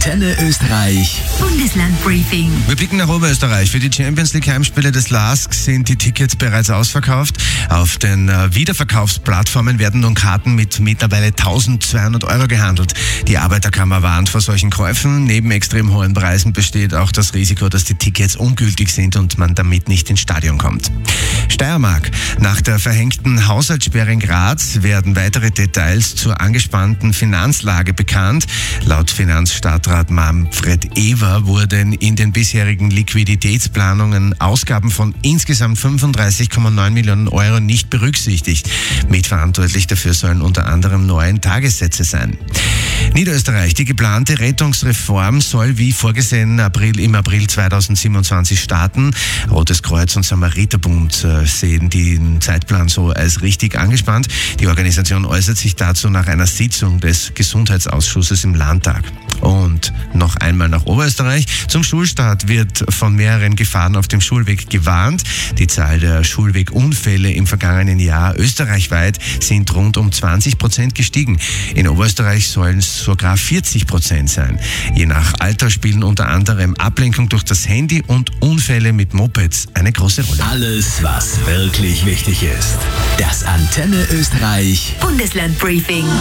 Antenne Österreich Bundesland-Briefing. Wir blicken nach Oberösterreich. Für die Champions League Heimspiele des LASK sind die Tickets bereits ausverkauft. Auf den Wiederverkaufsplattformen werden nun Karten mit mittlerweile 1.200 € gehandelt. Die Arbeiterkammer warnt vor solchen Käufen. Neben extrem hohen Preisen besteht auch das Risiko, dass die Tickets ungültig sind und man damit nicht ins Stadion kommt. Steiermark. Nach der verhängten Haushaltssperre in Graz werden weitere Details zur angespannten Finanzlage bekannt. Laut Finanzstadtrat Manfred Ewer wurden in den bisherigen Liquiditätsplanungen Ausgaben von insgesamt 35,9 Millionen € nicht berücksichtigt. Mitverantwortlich dafür sollen unter anderem neue Tagessätze sein. Niederösterreich. Die geplante Rettungsreform soll wie vorgesehen im April 2027 starten. Rotes Kreuz und Samariterbund sehen den Zeitplan so als richtig angespannt. Die Organisation äußert sich dazu nach einer Sitzung des Gesundheitsausschusses im Landtag. Und noch einmal nach Oberösterreich. Zum Schulstart wird von mehreren Gefahren auf dem Schulweg gewarnt. Die Zahl der Schulwegunfälle im vergangenen Jahr österreichweit sind rund um 20% gestiegen. In Oberösterreich sollen es sogar 40% sein. Je nach Alter spielen unter anderem Ablenkung durch das Handy und Unfälle mit Mopeds eine große Rolle. Alles, was wirklich wichtig ist. Das Antenne Österreich Bundesland-Briefing.